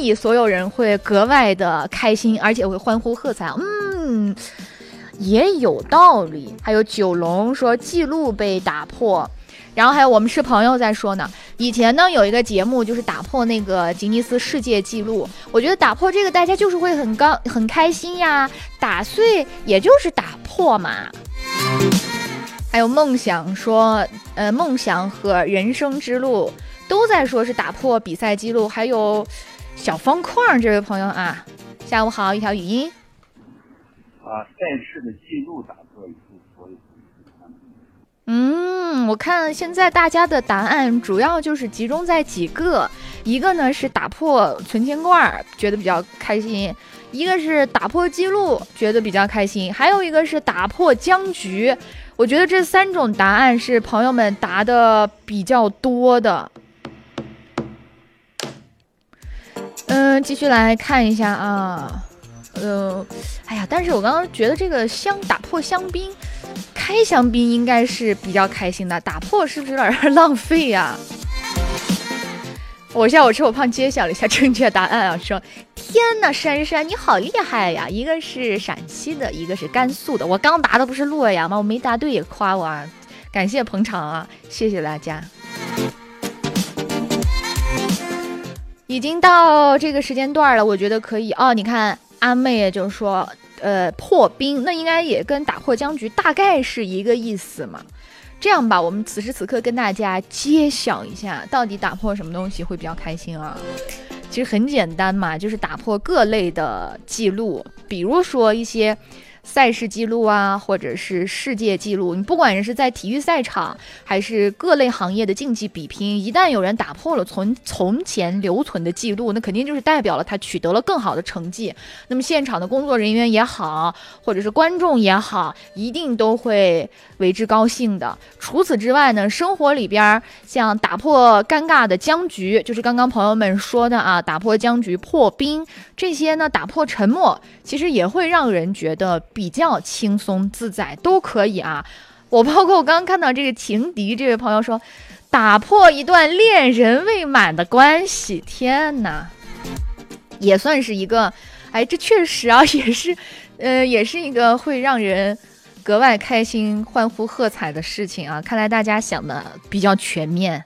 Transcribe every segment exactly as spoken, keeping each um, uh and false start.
以所有人会格外的开心，而且会欢呼喝彩。嗯，也有道理。还有九龙说记录被打破，然后还有我们是朋友在说呢，以前呢有一个节目就是打破那个吉尼斯世界纪录，我觉得打破这个大家就是会很高很开心呀，打碎也就是打破嘛。还有梦想说呃，梦想和人生之路都在说是打破比赛记录。还有小方块这位朋友啊，下午好，一条语音啊，赛事的记录打破一次，所以嗯，我看现在大家的答案主要就是集中在几个，一个呢是打破存钱罐，觉得比较开心；一个是打破记录，觉得比较开心；还有一个是打破僵局。我觉得这三种答案是朋友们答的比较多的。嗯，继续来看一下啊，呃，哎呀，但是我刚刚觉得这个香打破香槟。开香槟应该是比较开心的，打破是不是有点浪费呀、啊？我下午吃我胖揭晓了一下正确答案啊，说天哪，珊珊你好厉害呀！一个是陕西的，一个是甘肃的。我刚答的不是洛阳吗？我没答对也夸我啊，感谢捧场啊，谢谢大家。已经到这个时间段了，我觉得可以哦。你看阿妹就是说。呃，破冰那应该也跟打破僵局大概是一个意思嘛。这样吧，我们此时此刻跟大家揭晓一下，到底打破什么东西会比较开心啊？其实很简单嘛，就是打破各类的记录，比如说一些赛事记录啊，或者是世界纪录。你不管是在体育赛场还是各类行业的竞技比拼，一旦有人打破了从从前留存的记录，那肯定就是代表了他取得了更好的成绩。那么现场的工作人员也好，或者是观众也好，一定都会为之高兴的。除此之外呢，生活里边像打破尴尬的僵局，就是刚刚朋友们说的啊，打破僵局、破冰这些呢，打破沉默，其实也会让人觉得比较轻松自在，都可以啊。我包括我刚刚看到这个情敌这位朋友说，打破一段恋人未满的关系，天哪，也算是一个，哎，这确实啊，也是，呃，也是一个会让人格外开心、欢呼喝彩的事情啊。看来大家想的比较全面。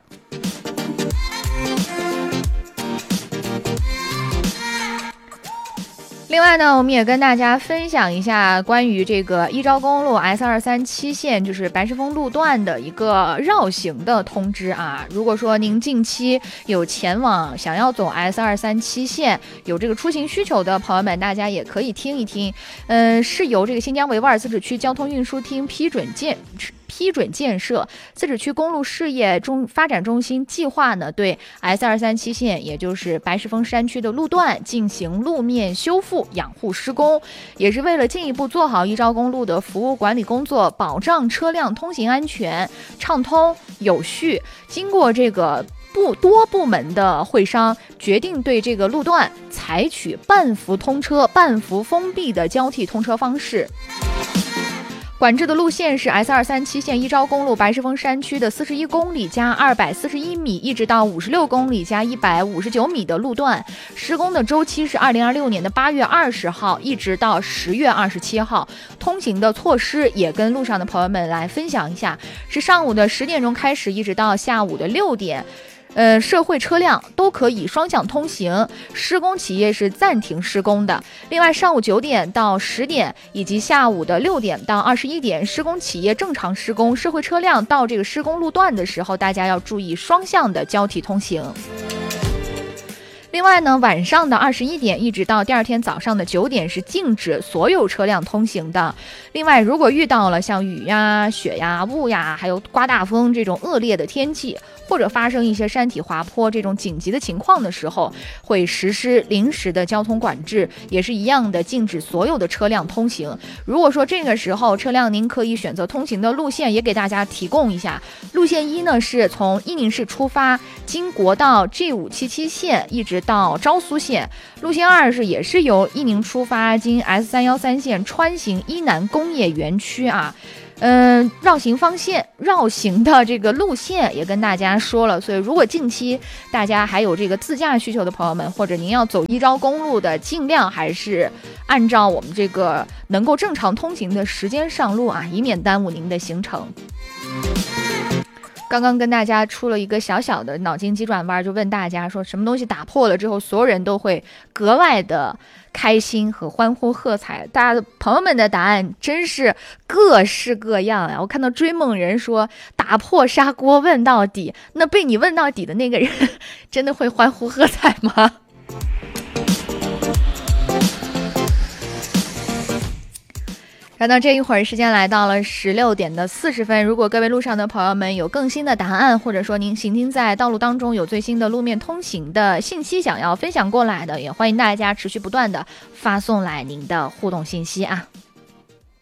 另外呢，我们也跟大家分享一下关于这个一招公路 S 二三七线，就是白石峰路段的一个绕行的通知啊。如果说您近期有前往想要走 S 二三七线，有这个出行需求的朋友们，大家也可以听一听。嗯，是由这个新疆维吾尔自治区交通运输厅批准建。批准建设自治区公路事业中发展中心计划呢，对 S 二三七线，也就是白石峰山区的路段进行路面修复养护施工，也是为了进一步做好一招公路的服务管理工作，保障车辆通行安全畅通有序。经过这个部多部门的会商，决定对这个路段采取半幅通车、半幅封闭的交替通车方式。管制的路线是 S 二三七线一招公路白石峰山区的四十一公里加二百四十一米，一直到五十六公里加一百五十九米的路段。施工的周期是二零二六年的八月二十号，一直到十月二十七号。通行的措施也跟路上的朋友们来分享一下，是上午的十点钟开始，一直到下午的六点。呃，社会车辆都可以双向通行，施工企业是暂停施工的。另外，上午九点到十点以及下午的六点到二十一点，施工企业正常施工，社会车辆到这个施工路段的时候，大家要注意双向的交替通行。另外呢，晚上的二十一点一直到第二天早上的九点是禁止所有车辆通行的。另外，如果遇到了像雨呀、雪呀、雾呀，还有刮大风这种恶劣的天气，或者发生一些山体滑坡这种紧急的情况的时候，会实施临时的交通管制，也是一样的禁止所有的车辆通行。如果说这个时候车辆您可以选择通行的路线，也给大家提供一下。路线一呢是从伊宁市出发，经国道 G 五七七线一直到昭苏线。路线二是也是由伊宁出发，经 S 三一三线穿行伊南工业园区啊。 嗯、呃，绕行方线、绕行的这个路线也跟大家说了，所以如果近期大家还有这个自驾需求的朋友们，或者您要走一招公路的，尽量还是按照我们这个能够正常通行的时间上路啊，以免耽误您的行程。刚刚跟大家出了一个小小的脑筋急转弯，就问大家说什么东西打破了之后，所有人都会格外的开心和欢呼喝彩。大家的朋友们的答案真是各式各样呀！我看到追梦人说打破砂锅问到底，那被你问到底的那个人真的会欢呼喝彩吗？然后这一会儿时间来到了十六点的四十分，如果各位路上的朋友们有更新的答案，或者说您行经在道路当中有最新的路面通行的信息想要分享过来的，也欢迎大家持续不断的发送来您的互动信息啊。